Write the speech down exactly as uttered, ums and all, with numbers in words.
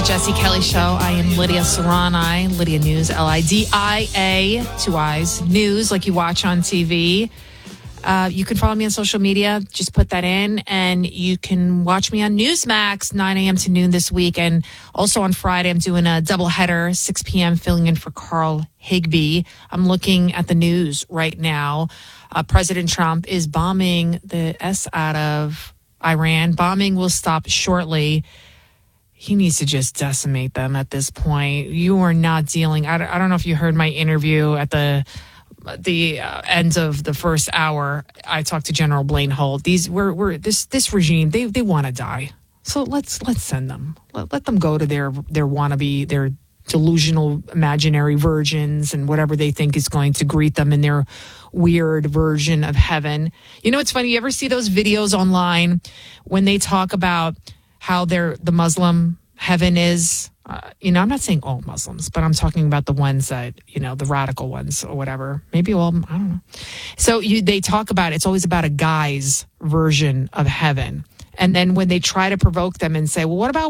Jesse Kelly Show. I am Lydia Serrani, Lydia News, L I D I A, two eyes, news like you watch on T V. Uh, you can follow me on social media. Just put that in, and you can watch me on Newsmax, nine a.m. to noon this week. And also on Friday, I'm doing a doubleheader, six p.m., filling in for Carl Higbee. I'm looking at the news right now. Uh, President Trump is bombing the S out of Iran. Bombing will stop shortly. He needs to just decimate them at this point. You are not dealing. I don't, I don't know if you heard my interview at the the uh, end of the first hour. I talked to General Blaine Holt. These we're we're this this regime. They they want to die. So let's let's send them. Let, let them go to their their wannabe, their delusional imaginary virgins and whatever they think is going to greet them in their weird version of heaven. You know, it's funny. You ever see those videos online when they talk about how they're the Muslim heaven is? Uh, you know, I'm not saying all Muslims, but I'm talking about the ones that, you know, the radical ones or whatever. Maybe all, I don't know. So you, they talk about, it's always about a guy's version of heaven. And then when they try to provoke them and say, well, what about